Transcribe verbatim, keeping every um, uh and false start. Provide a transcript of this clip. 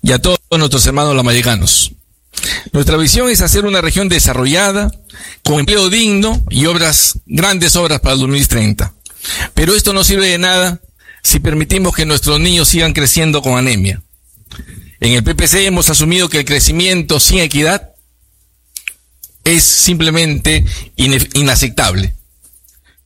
y a todos nuestros hermanos lamaicanos. Nuestra visión es hacer una región desarrollada, con empleo digno y obras, grandes obras para el dos mil treinta. Pero esto no sirve de nada si permitimos que nuestros niños sigan creciendo con anemia. En el P P C hemos asumido que el crecimiento sin equidad es simplemente inaceptable.